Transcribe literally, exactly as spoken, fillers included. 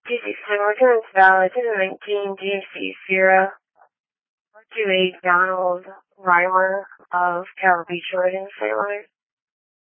D C seven, return to valid ten nineteen D C zero two eight Donald Reimer of Tower Beach, Oregon, Saint Louis.